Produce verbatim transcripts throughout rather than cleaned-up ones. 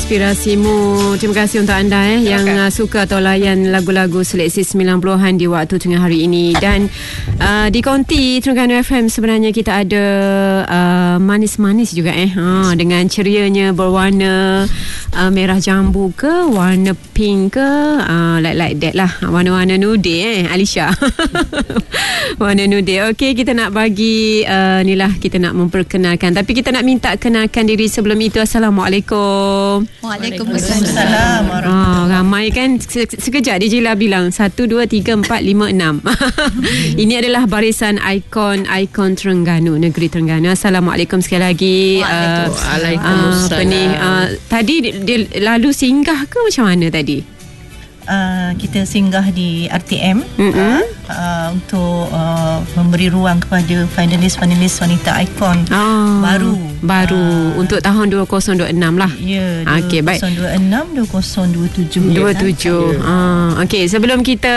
inspirasimu. Terima kasih untuk anda eh, yang uh, suka atau layan lagu-lagu seleksi sembilan puluhan di waktu tengah hari ini. Dan uh, di Konti Terengganu F M sebenarnya kita ada uh, manis-manis juga eh ha, dengan cerianya berwarna uh, merah jambu ke, warna pink ke, uh, like like that lah, warna-warna nude eh Alisha. Warna nude. Okey, kita nak bagi uh, ni lah, kita nak memperkenalkan, tapi kita nak minta kenalkan diri sebelum itu. Assalamualaikum. Waalaikumsalam. Oh, ramai kan. Sekejap D J lah bilang satu, dua, tiga, empat, lima, enam. Ini adalah barisan ikon-ikon Terengganu, negeri Terengganu. Assalamualaikum sekali lagi. Waalaikumsalam. Uh, uh, uh, tadi dia, dia lalu singgah ke macam mana tadi? Uh, kita singgah di R T M mm-hmm. uh, uh, untuk uh, memberi ruang kepada finalis-finalis wanita ikon oh, baru baru uh, untuk tahun dua ribu dua puluh enam lah. Ya, okay, dua ribu dua puluh enam dua ribu dua puluh tujuh. dua puluh tujuh. Ya. Ah, okey, sebelum kita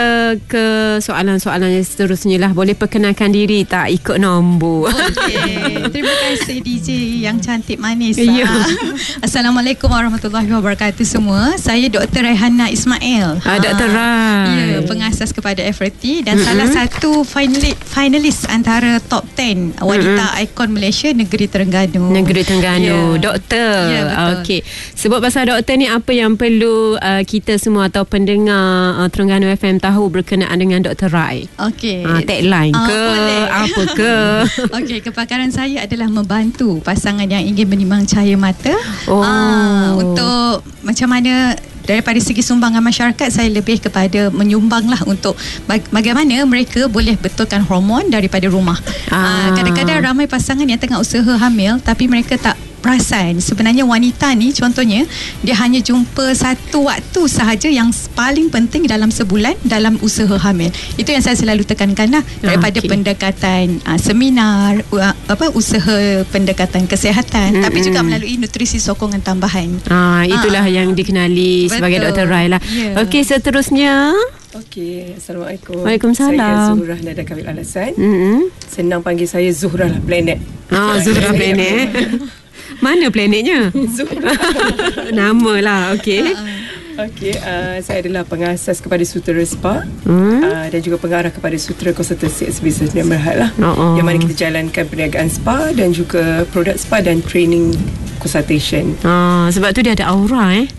ke soalan-soalan yang seterusnya lah, boleh perkenalkan diri tak ikut nombor? Okay. Terima kasih D J yang cantik manis. Ya. Assalamualaikum warahmatullahi wabarakatuh semua. Saya Doktor Raihana Ismail. Ah, Doktor Rai. Ya, pengasas kepada F R T dan mm-hmm. salah satu finalis, finalis antara top sepuluh wanita mm-hmm. ikon Malaysia negeri Terengganu. Negeri Terengganu. Yeah. Doktor. Ya, betul. Okey. Sebut pasal doktor ni, apa yang perlu uh, kita semua atau pendengar uh, Terengganu F M tahu berkenaan dengan Doktor Rai? Okey. Uh, tagline uh, ke boleh. Apa ke? Okey, kepakaran saya adalah membantu pasangan yang ingin menimbang cahaya mata. Oh. Uh, untuk macam mana daripada segi sumbangan masyarakat, saya lebih kepada menyumbanglah untuk bag- bagaimana mereka boleh betulkan hormon daripada rumah. Ah. Uh, kadang-kadang ramai pasangan yang tengah usaha hamil tapi mereka tak perasan sebenarnya wanita ni, contohnya dia hanya jumpa satu waktu sahaja yang paling penting dalam sebulan dalam usaha hamil. Itu yang saya selalu tekankan lah, daripada okay. pendekatan uh, seminar, uh, apa usaha pendekatan kesihatan, mm-hmm. tapi juga melalui nutrisi sokongan tambahan. Ah, itulah ah. yang dikenali Betul. sebagai Doktor Rai lah. Yeah. Okey, seterusnya. Okey, Assalamualaikum. Waalaikumsalam. Saya Zuhrah Nada Kamil Alasan. Mm-hmm. Senang panggil saya Zuhrah lah, planet. Ah, Zuhrah planet. Mana planetnya? Zuhrah. Nama lah, okey. Okey, uh, saya adalah pengasas kepada Sutera Spa hmm? uh, dan juga pengarah kepada Sutera Konsultasi Business dan Berhad lah. Oh, oh. Yang mana kita jalankan perniagaan spa dan juga produk spa dan training consultation. Ah, sebab tu dia ada aura eh.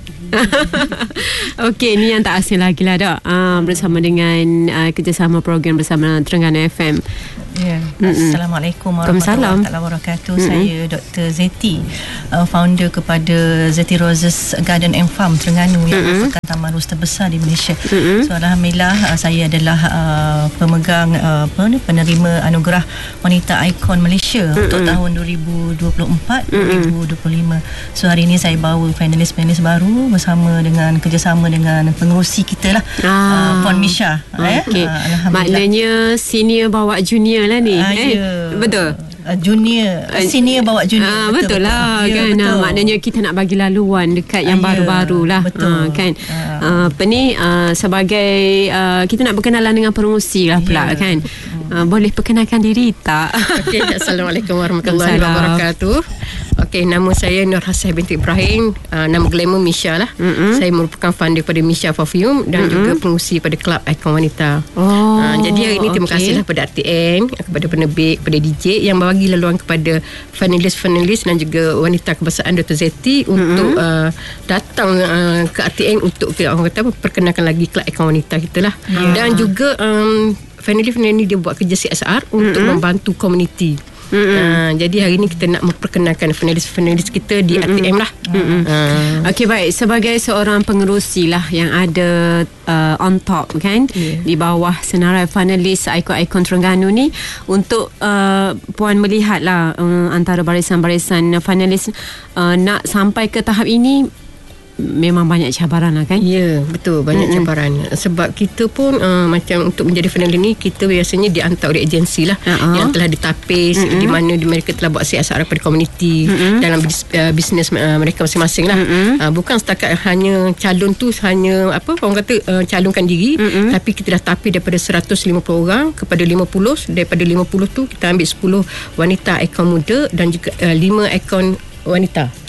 Okey, ni yang tak asing lagi lah Dok. Ah, bersama dengan uh, kerjasama program bersama Terengganu F M. Ya. Assalamualaikum warahmatullahi wabarakatuh. Saya Doktor Zeti, uh, founder kepada Zeti Roses Garden and Farm Terengganu yang merupakan taman ros terbesar di Malaysia. Mm-hmm. So alhamdulillah uh, saya adalah uh, pemegang uh, penerima anugerah wanita ikon Malaysia mm-hmm. untuk tahun dua ribu dua puluh empat dua ribu dua puluh lima. So hari ini saya bawa finalis-finalis baru bersama dengan kerjasama dengan pengerusi kita lah, ah. uh, Puan Misha. Okay. Eh? Uh, Maknanya senior bawa junior lah ni. Uh, eh? yeah. Betul. Uh, junior, uh, senior bawa junior. Ah, betul, betul lah betul. kan. Ya, betul. Maknanya kita nak bagi laluan dekat yang uh, baru-baru lah. Betul. Uh, kan. Uh. Uh, apa ni uh, sebagai uh, kita nak berkenalan dengan pengerusi lah pula yeah. kan. Uh, boleh perkenalkan diri tak? Okey, Assalamualaikum warahmatullahi wabarakatuh. Okey, nama saya Nur Hasai binti Ibrahim, uh, nama glamour Misha lah. Mm-hmm. Saya merupakan founder pada Misha Perfume dan mm-hmm. juga pengurusi pada Kelab Ikon Wanita. Oh, uh, jadi hari ini terima okay. kasihlah kepada R T N, kepada penerbit, kepada D J yang bagi laluan kepada finalis-finalis dan juga wanita kebangsaan Doktor Zeti mm-hmm. untuk uh, datang uh, ke R T N untuk orang kata perkenalkan lagi Kelab Ikon Wanita kita lah. Yeah. Dan juga um, finalis-finalis dia buat kerja C S R untuk mm-hmm. membantu komuniti. Mm-hmm. Uh, jadi hari ni kita nak memperkenalkan finalis-finalis kita di mm-hmm. R T M lah. Mm-hmm. Uh. Okey, baik. Sebagai seorang pengerusi lah yang ada uh, on top kan, yeah. di bawah senarai finalis ikon-ikon Terengganu ni, untuk uh, Puan melihat lah uh, antara barisan-barisan finalis uh, nak sampai ke tahap ini, memang banyak cabaran lah kan? Ya, betul, banyak mm-hmm. cabaran. Sebab kita pun uh, macam untuk menjadi finalis ni, kita biasanya dihantar oleh agensi lah uh-huh. yang telah ditapis mm-hmm. di mana mereka telah buat C S R pada komuniti mm-hmm. dalam bis, uh, bisnes uh, mereka masing-masing lah. Mm-hmm. Uh, bukan setakat hanya calon tu hanya apa orang kata uh, calonkan diri, mm-hmm. tapi kita dah tapis daripada seratus lima puluh orang kepada lima puluh. Daripada lima puluh tu kita ambil sepuluh wanita ikon muda dan juga uh, lima ikon wanita.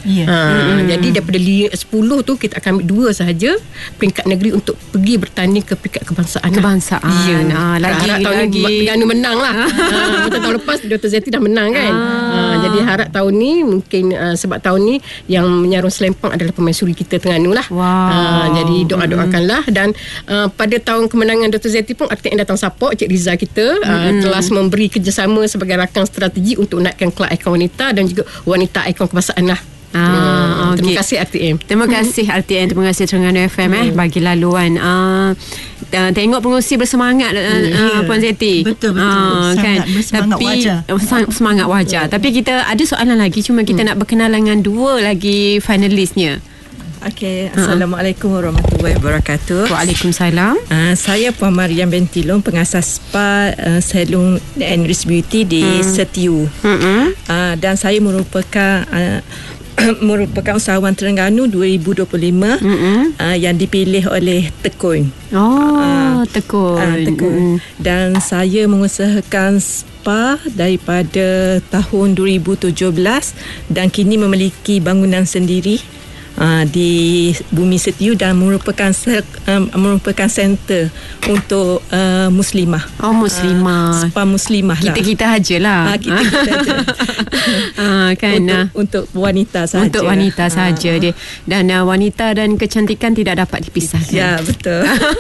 Yeah. Ha, mm-hmm. Jadi daripada sepuluh tu kita akan ambil dua sahaja peringkat negeri untuk pergi bertanding ke peringkat kebangsaan. Kebangsaan. Ya. Ha, lagi harap tahun lagi ni Terengganu menang lah. ha, macam tahun lepas Doktor Zeti dah menang kan. Ha, jadi harap tahun ni mungkin uh, sebab tahun ni yang menyarung selempang adalah pemaisuri kita Terengganu lah. Wow. Ha, jadi doa-doakanlah dan uh, pada tahun kemenangan Doktor Zeti pun R T N datang support Cik Riza kita uh, mm-hmm. telah memberi kerjasama sebagai rakan strategi untuk naikkan kelab ikon wanita dan juga wanita ikon kebangsaan lah. Ah, hmm, terima okay. kasih R T M. Terima kasih R T M. Terima kasih Terengganu F M hmm. eh bagi laluan. Uh, tengok pengurusi bersemangat uh, yeah. uh, Puan Zeti. Betul betul. Uh, kan? Bersemangat Tapi, wajar. Semangat wajar. Yeah. Tapi kita ada soalan lagi. Cuma kita hmm. nak berkenalan dengan dua lagi finalistnya. Okey, Assalamualaikum warahmatullahi wabarakatuh. Waalaikumsalam. Uh, saya Puan Mariam binti Long, pengasas spa, uh, salon and Rich Beauty di hmm. Setiu. Hmm. Uh, dan saya merupakan uh, merupakan usahawan Terengganu dua ribu dua puluh lima mm-hmm. uh, yang dipilih oleh Tekun. Oh, uh, Tekun. Uh, Tekun. Mm. Dan saya mengusahakan spa daripada tahun dua ribu tujuh belas dan kini memiliki bangunan sendiri Uh, di Bumi Setiu dan merupakan um, merupakan center untuk uh, muslimah. Oh, muslimah. Uh, spa muslimah kita, lah. Kita hajalah. Uh, kita kita aja. uh, kan, untuk, uh, untuk wanita sahaja. Untuk wanita uh, sahaja uh, dia. Dan uh, wanita dan kecantikan tidak dapat dipisahkan. Ya, betul.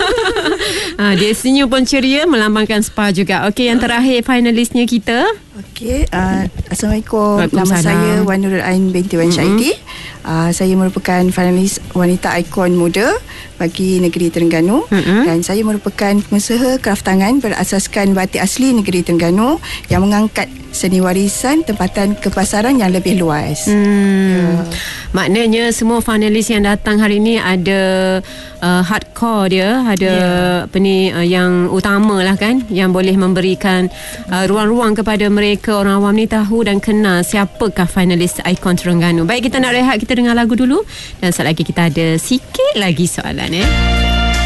uh, dia senyum pun ceria melambangkan spa juga. Okey, yang terakhir finalistnya kita. Okey, uh, Assalamualaikum. Nama saya Wan Nurul Ain binti Wan Syaidi. Uh, saya merupakan finalis wanita ikon muda bagi negeri Terengganu. Mm-hmm. Dan saya merupakan pengusaha kraft tangan berasaskan batik asli negeri Terengganu yang mengangkat seni warisan tempatan kepasaran yang lebih luas. Hmm. Ya. Maknanya semua finalis yang datang hari ini ada uh, hardcore dia, ada yeah. apa ni uh, yang utama lah kan, yang boleh memberikan uh, ruang-ruang kepada mereka orang awam ni tahu dan kenal siapakah finalis ikon Terengganu. Baik, kita nak rehat, kita dengar lagu dulu dan sekejap lagi kita ada sikit lagi soalan eh.